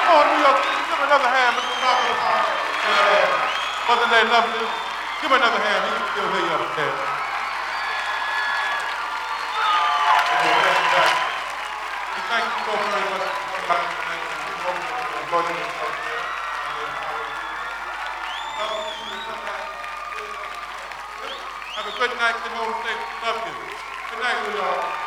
Come on, New York, give him another hand, Mr. Malcolm. Wasn't that lovely? Give him another hand. He can still hear you up there. Thank you so very much for coming tonight. Have a good night. Get home safe. Love you. Good night, New York.